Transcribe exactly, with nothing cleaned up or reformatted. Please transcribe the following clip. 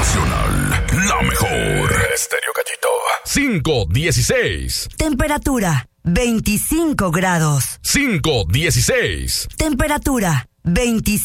Nacional, la mejor. Estéreo Gallito. cinco dieciséis. Temperatura veinticinco grados. cinco dieciséis. Temperatura veinticinco.